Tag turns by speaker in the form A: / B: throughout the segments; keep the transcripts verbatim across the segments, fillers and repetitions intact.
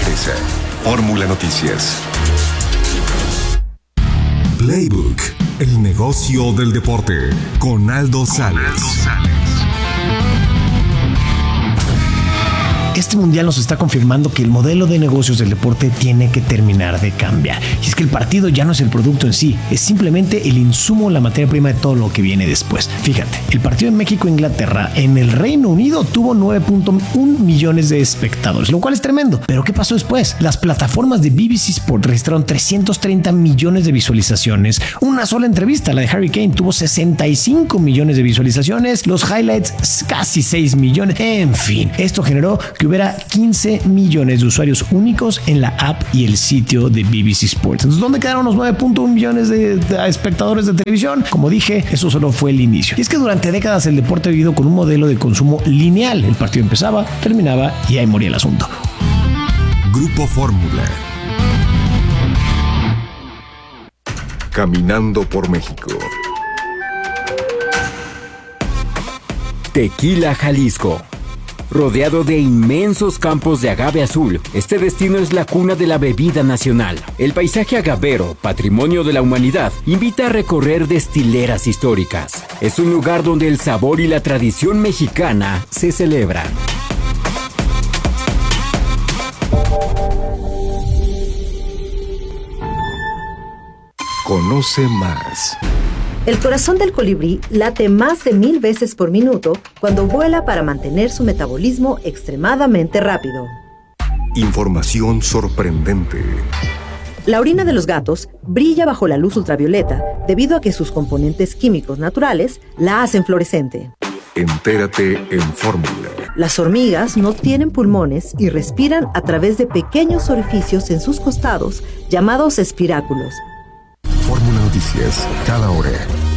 A: regresa. Fórmula Noticias. Playbook, el negocio del deporte, con Aldo Sales.
B: Este mundial nos está confirmando que el modelo de negocios del deporte tiene que terminar de cambiar. Y es que el partido ya no es el producto en sí, es simplemente el insumo, la materia prima de todo lo que viene después. Fíjate, el partido en México-Inglaterra en el Reino Unido tuvo nueve punto uno millones de espectadores, lo cual es tremendo. Pero ¿qué pasó después? Las plataformas de B B C Sport registraron trescientos treinta millones de visualizaciones. Una sola entrevista, la de Harry Kane, tuvo sesenta y cinco millones de visualizaciones. Los highlights, casi seis millones. En fin, esto generó que hubiera quince millones de usuarios únicos en la app y el sitio de B B C Sports. Entonces, ¿dónde quedaron los nueve punto uno millones de, de espectadores de televisión? Como dije, eso solo fue el inicio. Y es que durante décadas el deporte ha vivido con un modelo de consumo lineal. El partido empezaba, terminaba y ahí moría el asunto.
A: Grupo Fórmula. Caminando por México.
C: Tequila, Jalisco. Rodeado de inmensos campos de agave azul, este destino es la cuna de la bebida nacional. El paisaje agavero, patrimonio de la humanidad, invita a recorrer destileras históricas. Es un lugar donde el sabor y la tradición mexicana se celebran.
A: Conoce más.
D: El corazón del colibrí late más de mil veces por minuto cuando vuela para mantener su metabolismo extremadamente rápido.
A: Información sorprendente.
D: La orina de los gatos brilla bajo la luz ultravioleta debido a que sus componentes químicos naturales la hacen fluorescente.
A: Entérate en Fórmula.
D: Las hormigas no tienen pulmones y respiran a través de pequeños orificios en sus costados llamados espiráculos.
A: Fórmula Noticias, cada hora.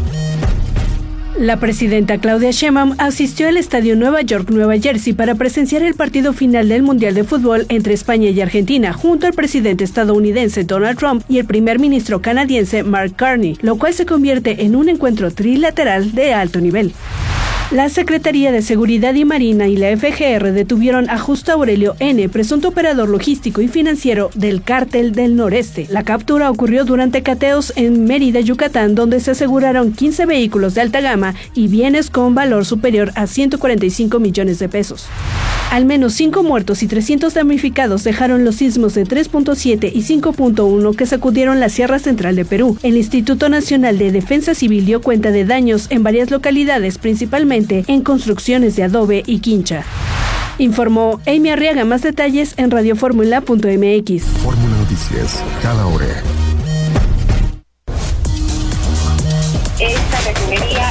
E: La presidenta Claudia Sheinbaum asistió al Estadio Nueva York-Nueva Jersey para presenciar el partido final del Mundial de Fútbol entre España y Argentina, junto al presidente estadounidense Donald Trump y el primer ministro canadiense Mark Carney, lo cual se convierte en un encuentro trilateral de alto nivel. La Secretaría de Seguridad y Marina y la F G R detuvieron a Justo Aurelio N., presunto operador logístico y financiero del Cártel del Noreste. La captura ocurrió durante cateos en Mérida, Yucatán, donde se aseguraron quince vehículos de alta gama y bienes con valor superior a ciento cuarenta y cinco millones de pesos. Al menos cinco muertos y trescientos damnificados dejaron los sismos de tres punto siete y cinco punto uno que sacudieron la Sierra Central de Perú. El Instituto Nacional de Defensa Civil dio cuenta de daños en varias localidades, principalmente en construcciones de adobe y quincha. Informó Amy Arriaga. Más detalles en radioformula punto m x.
A: Fórmula Noticias, cada hora.
F: Esta refinería...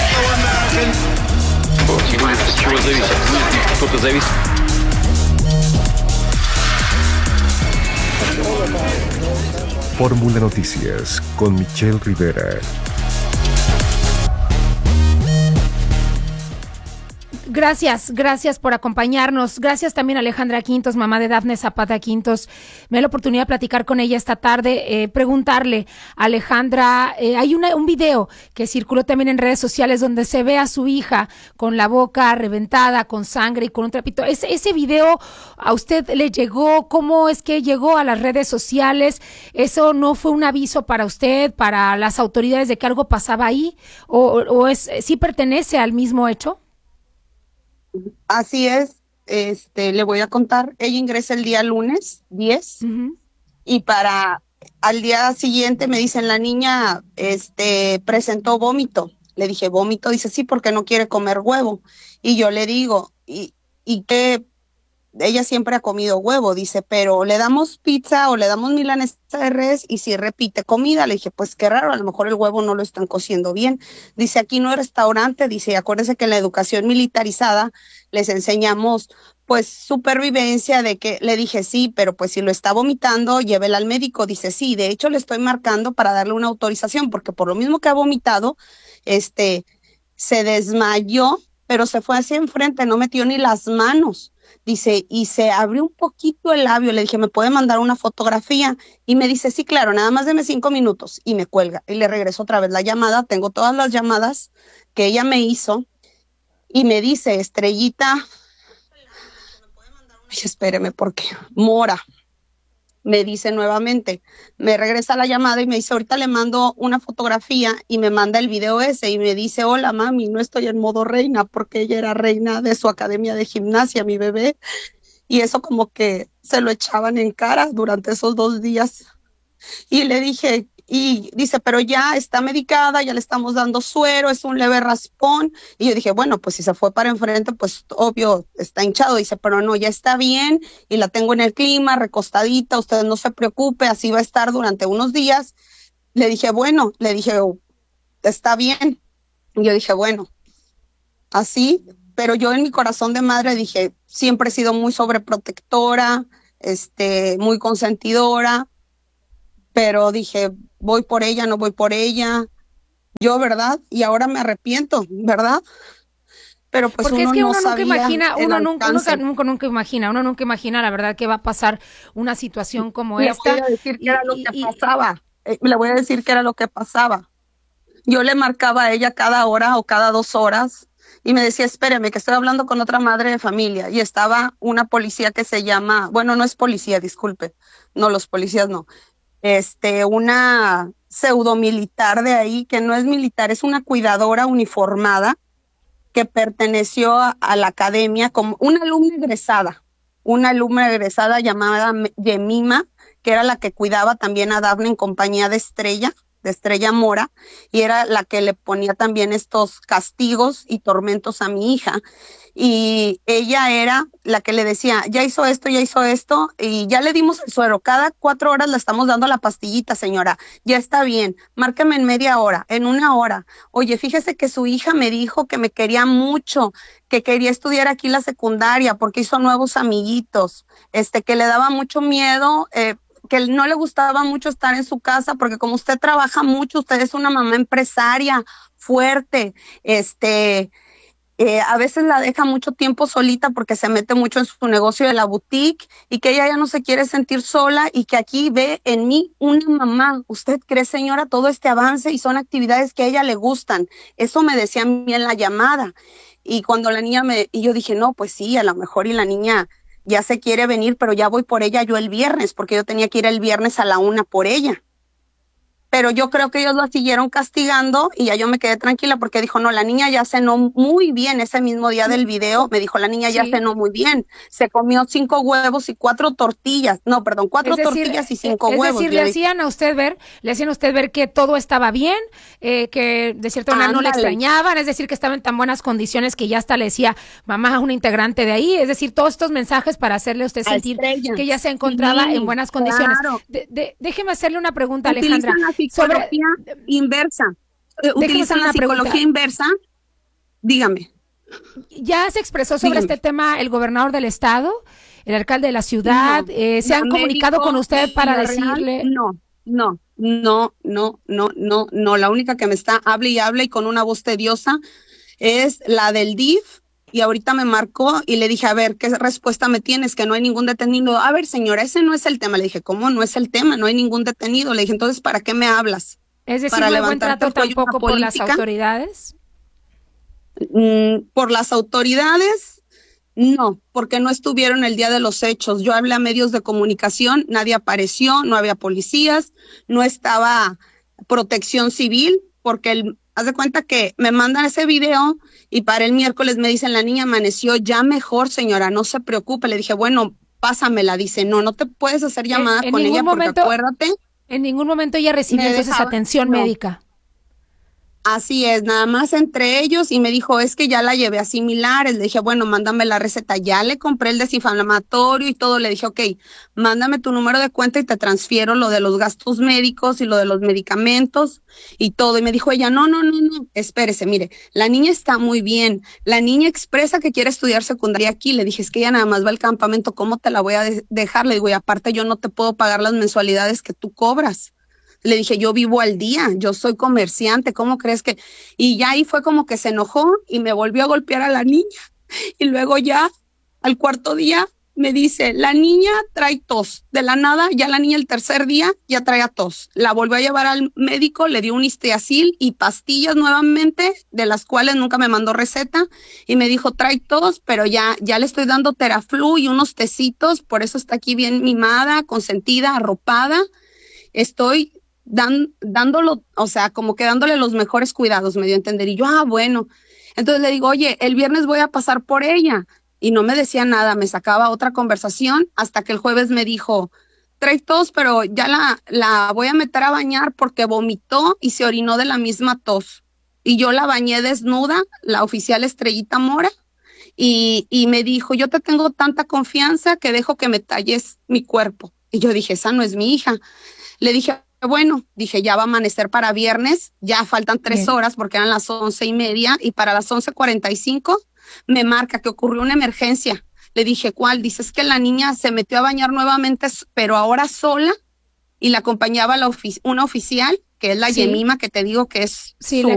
A: Fórmula Noticias con Michelle Rivera.
G: Gracias, gracias por acompañarnos. Gracias también a Alejandra Quintos, mamá de Dafne Zapata Quintos. Me da la oportunidad de platicar con ella esta tarde, eh, preguntarle a Alejandra, eh, hay una, un video que circuló también en redes sociales donde se ve a su hija con la boca reventada, con sangre y con un trapito. ¿Ese, ese video a usted le llegó? ¿Cómo es que llegó a las redes sociales? ¿Eso no fue un aviso para usted, para las autoridades de que algo pasaba ahí? ¿O, o es, sí pertenece al mismo hecho?
H: Así es, este, le voy a contar, ella ingresa el día lunes diez, uh-huh. Y para al día siguiente me dicen, la niña este, presentó vómito. Le dije, ¿vómito? Dice, sí, porque no quiere comer huevo. Y yo le digo, ¿y, y qué? Ella siempre ha comido huevo, dice, pero le damos pizza o le damos milanesa de res y si repite comida. Le dije, pues qué raro, a lo mejor el huevo no lo están cociendo bien. Dice, aquí no hay restaurante, dice, acuérdese que en la educación militarizada les enseñamos pues supervivencia de que, le dije, sí, pero pues si lo está vomitando, llévela al médico. Dice, sí, de hecho le estoy marcando para darle una autorización, porque por lo mismo que ha vomitado, este, se desmayó, pero se fue hacia enfrente, no metió ni las manos. Dice, y se abrió un poquito el labio. Le dije, ¿me puede mandar una fotografía? Y me dice, sí, claro, nada más deme cinco minutos. Y me cuelga. Y le regreso otra vez la llamada. Tengo todas las llamadas que ella me hizo. Y me dice, Estrellita, ay, espéreme, porque Mora, me dice nuevamente, me regresa la llamada y me dice, ahorita le mando una fotografía y me manda el video ese y me dice, hola mami, no estoy en modo reina porque ella era reina de su academia de gimnasia, mi bebé. Y eso como que se lo echaban en cara durante esos dos días. Y le dije, y dice, pero ya está medicada, ya le estamos dando suero, es un leve raspón. Y yo dije, bueno, pues si se fue para enfrente, pues obvio, está hinchado. Dice, pero no, ya está bien y la tengo en el clima, recostadita, usted no se preocupe, así va a estar durante unos días. Le dije, bueno, le dije, oh, está bien. Y yo dije, bueno, así, pero yo en mi corazón de madre dije, siempre he sido muy sobreprotectora, este, muy consentidora, pero dije, voy por ella, no voy por ella, yo, ¿verdad? Y ahora me arrepiento, ¿verdad? Pero pues
G: porque
H: uno
G: es que
H: no
G: uno nunca
H: sabía
G: imagina,
H: el
G: uno nunca, nunca,
H: alcance.
G: nunca, nunca imagina, uno nunca imagina la verdad que va a pasar una situación como
H: Le
G: esta.
H: voy a decir qué
G: y,
H: era lo
G: y-
H: que
G: y-
H: pasaba, eh, le voy a decir qué era lo que pasaba. Yo le marcaba a ella cada hora o cada dos horas y me decía, espéreme, que estoy hablando con otra madre de familia. Y estaba una policía que se llama, bueno, no es policía, disculpe, no, los policías no, este, una pseudo militar de ahí, que no es militar, es una cuidadora uniformada que perteneció a, a la academia como una alumna egresada, una alumna egresada llamada Yemima, que era la que cuidaba también a Dafne en compañía de Estrella, de Estrella Mora, y era la que le ponía también estos castigos y tormentos a mi hija. Y ella era la que le decía, ya hizo esto, ya hizo esto, y ya le dimos el suero, cada cuatro horas le estamos dando la pastillita, señora, ya está bien, márqueme en media hora, en una hora. Oye, fíjese que su hija me dijo que me quería mucho, que quería estudiar aquí la secundaria porque hizo nuevos amiguitos, este, que le daba mucho miedo, eh, que no le gustaba mucho estar en su casa porque como usted trabaja mucho, usted es una mamá empresaria fuerte, este, eh, a veces la deja mucho tiempo solita porque se mete mucho en su negocio de la boutique y que ella ya no se quiere sentir sola y que aquí ve en mí una mamá. ¿Usted cree, señora, todo este avance y son actividades que a ella le gustan? Eso me decía a mí en la llamada. Y cuando la niña me, y yo dije, no, pues sí, a lo mejor y la niña ya se quiere venir, pero ya voy por ella yo el viernes, porque yo tenía que ir el viernes a la una por ella. Pero yo creo que ellos la siguieron castigando y ya yo me quedé tranquila porque dijo, no, la niña ya cenó muy bien ese mismo día del video, me dijo, la niña ya
G: Sí.
H: cenó muy bien, se comió cinco huevos y cuatro tortillas, no, perdón, cuatro
G: Es decir,
H: tortillas y cinco
G: es
H: huevos.
G: decir, le hacían a usted ver, le hacían a usted ver que todo estaba bien, eh, que de cierta manera no le
H: Ándale.
G: extrañaban, es decir, que estaba en tan buenas condiciones que ya hasta le decía mamá a una integrante de ahí, es decir, todos estos mensajes para hacerle a usted
H: A
G: sentir
H: Estrella.
G: que ella se encontraba
H: Sí,
G: en buenas condiciones.
H: claro.
G: De- de- déjeme hacerle una pregunta, Alejandra.
H: Utilizan la
G: Sobre,
H: psicología inversa. Eh,
G: Déjeme
H: Utilizan
G: hacer
H: la
G: una pregunta.
H: psicología inversa. Dígame.
G: ya se expresó sobre
H: Dígame.
G: este tema el gobernador del estado, el alcalde de la ciudad,
H: No,
G: eh, se han
H: la
G: comunicado
H: médico
G: con usted
H: y
G: para
H: la real,
G: decirle.
H: no, no, no, no, no, no, no. La única que me está hable y hable y con una voz tediosa es la del D I F. Y ahorita me marcó y le dije, a ver, ¿qué respuesta me tienes? Que no hay ningún detenido. A ver, señora, ese no es el tema. Le dije, ¿cómo no es el tema? No hay ningún detenido. Le dije, entonces, ¿para qué me hablas?
G: Es decir,
H: ¿Para
G: no hay buen
H: levantarte
G: trato
H: el cuello
G: tampoco
H: una
G: por las
H: política?
G: autoridades.
H: Mm, por las autoridades, no, porque no estuvieron el día de los hechos. Yo hablé a medios de comunicación, nadie apareció, no había policías, no estaba protección civil, porque el, haz de cuenta que me mandan ese video y para el miércoles me dicen, la niña amaneció ya mejor, señora, no se preocupe. Le dije, bueno, pásamela. Dice, no, no te puedes hacer llamada
G: En- en
H: con
G: ningún
H: ella porque
G: momento-
H: acuérdate.
G: En ningún momento ella recibió
H: Me
G: entonces
H: dejaba-
G: atención
H: no.
G: médica.
H: Así es, nada más entre ellos y me dijo, es que ya la llevé a similares. Le dije, bueno, mándame la receta. Ya le compré el desinflamatorio y todo. Le dije, ok, mándame tu número de cuenta y te transfiero lo de los gastos médicos y lo de los medicamentos y todo. Y me dijo ella, no, no, no, no, espérese, mire, la niña está muy bien. La niña expresa que quiere estudiar secundaria aquí. Le dije, es que ella nada más va al campamento, ¿cómo te la voy a de- dejar? Le digo, y aparte yo no te puedo pagar las mensualidades que tú cobras. Le dije, yo vivo al día, yo soy comerciante, ¿cómo crees que? Y ya ahí fue como que se enojó y me volvió a golpear a la niña. Y luego ya, al cuarto día, me dice, la niña trae tos. De la nada, ya la niña el tercer día ya traía tos. La volvió a llevar al médico, le dio un Histiazil y pastillas nuevamente, de las cuales nunca me mandó receta. Y me dijo, trae tos, pero ya, ya le estoy dando Teraflu y unos tecitos, por eso está aquí bien mimada, consentida, arropada. Estoy dan, dándolo, o sea, como que dándole los mejores cuidados, me dio a entender. Y yo, ah, bueno. Entonces le digo, oye, el viernes voy a pasar por ella. Y no me decía nada, me sacaba otra conversación hasta que el jueves me dijo, trae tos, pero ya la, la voy a meter a bañar porque vomitó y se orinó de la misma tos. Y yo la bañé desnuda, la oficial Estrellita Mora, y, y me dijo, yo te tengo tanta confianza que dejo que me talles mi cuerpo. Y yo dije, esa no es mi hija. Le dije, bueno, dije, ya va a amanecer para viernes, ya faltan tres Bien. horas porque eran las once y media, y para las once cuarenta y cinco me marca que ocurrió una emergencia. Le dije, ¿cuál? Dice, es que la niña se metió a bañar nuevamente, pero ahora sola, y la acompañaba la ofici- una oficial, que es la sí. Yemima, que te digo que es
G: sí,
H: su,
G: la